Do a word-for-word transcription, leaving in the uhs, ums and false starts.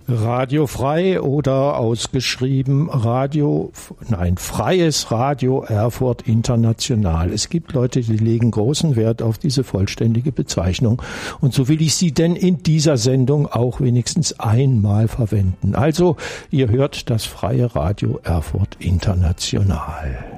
Radio Frei oder ausgeschrieben Radio, nein, Freies Radio Erfurt International. Es gibt Leute, die legen großen Wert auf diese vollständige Bezeichnung. Und so will ich sie denn in dieser Sendung auch wenigstens einmal verwenden. Also, ihr hört das Freie Radio Erfurt International.